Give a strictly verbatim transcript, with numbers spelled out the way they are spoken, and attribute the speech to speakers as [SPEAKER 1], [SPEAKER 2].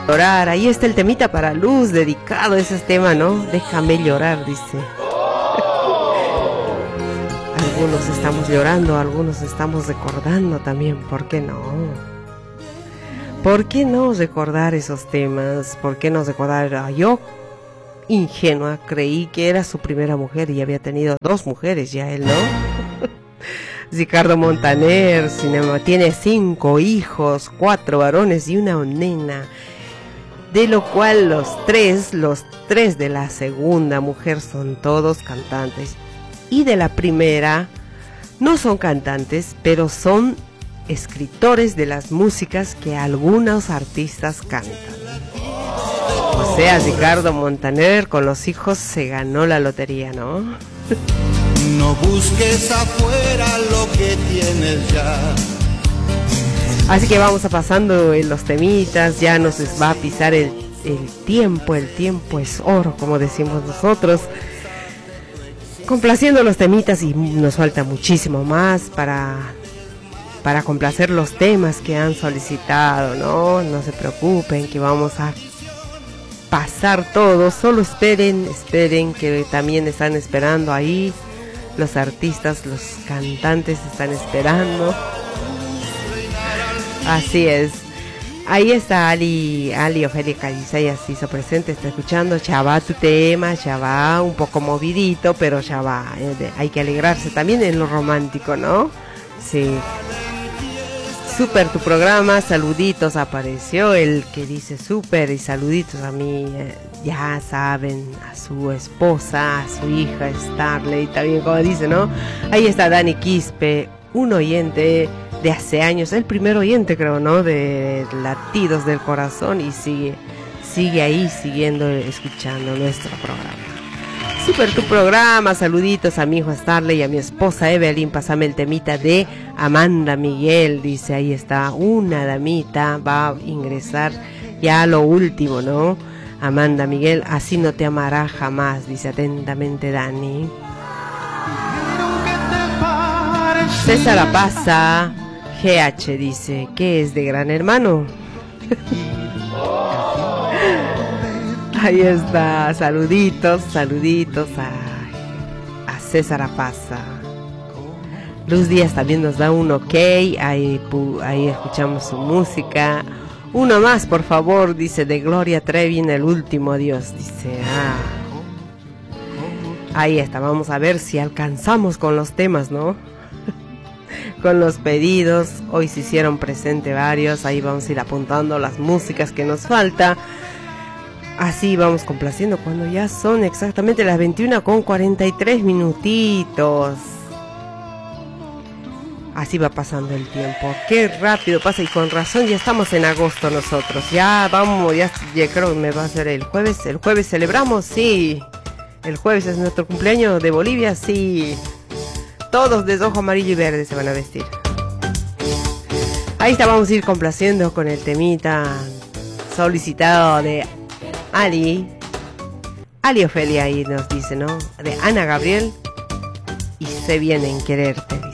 [SPEAKER 1] Llorar, ahí está el temita para Luz, dedicado a ese tema, ¿no? Déjame llorar, dice. Algunos estamos llorando, algunos estamos recordando también, ¿por qué no? ¿Por qué no recordar esos temas? ¿Por qué no recordar a yo? Ingenua, creí que era su primera mujer y había tenido dos mujeres ya él, ¿no? Ricardo Montaner, cinema, tiene cinco hijos, cuatro varones y una nena, de lo cual los tres, los tres de la segunda mujer son todos cantantes y de la primera no son cantantes, pero son escritores de las músicas que algunos artistas cantan. O sea, Ricardo Montaner con los hijos se ganó la lotería, ¿no?
[SPEAKER 2] No busques afuera lo que tienes ya.
[SPEAKER 1] Así que vamos a pasando en los temitas, ya nos va a pisar el, el tiempo, el tiempo es oro, como decimos nosotros. Complaciendo los temitas y nos falta muchísimo más para, para complacer los temas que han solicitado, ¿no? No se preocupen que vamos a pasar todo, solo esperen, esperen que también están esperando ahí, los artistas, los cantantes están esperando. Así es. Ahí está Ali, Ali Ofelia Calizaya se hizo presente, está escuchando, ya va tu tema, ya va, un poco movidito, pero ya va, eh, hay que alegrarse también en lo romántico, ¿no? Sí. Súper tu programa, saluditos, apareció el que dice súper y saluditos a mí, eh, ya saben, a su esposa, a su hija Starley, también como dice, ¿no? Ahí está Dani Quispe, un oyente de hace años, el primer oyente creo, ¿no? De Latidos del Corazón y sigue, sigue ahí siguiendo, escuchando nuestro programa. Súper tu programa, saluditos a mi hijo Starley y a mi esposa Evelyn, pásame el temita de Amanda Miguel, dice, ahí está, una damita va a ingresar ya a lo último, ¿no? Amanda Miguel, así no te amará jamás, dice atentamente Dani. César Apaza, G H dice, ¿qué es de Gran Hermano? Ahí está, saluditos, saluditos a, a César Apaza. Luz Díaz también nos da un ok, ahí, ahí escuchamos su música. Uno más, por favor, dice, de Gloria Trevi en El Último Adiós, dice, ah. Ahí está, vamos a ver si alcanzamos con los temas, ¿no? Con los pedidos, hoy se hicieron presente varios, ahí vamos a ir apuntando las músicas que nos falta. Así vamos complaciendo cuando ya son exactamente las veintiuna con cuarenta y tres minutitos. Así va pasando el tiempo, qué rápido pasa y con razón ya estamos en agosto nosotros. Ya vamos, ya, ya creo que me va a ser el jueves, el jueves celebramos, sí. El jueves es nuestro cumpleaños de Bolivia, sí. Todos de ojo amarillo y verde se van a vestir. Ahí está, vamos a ir complaciendo con el temita solicitado de Ali. Ali Ofelia ahí nos dice, ¿no? De Ana Gabriel. Y se viene en quererte, dice.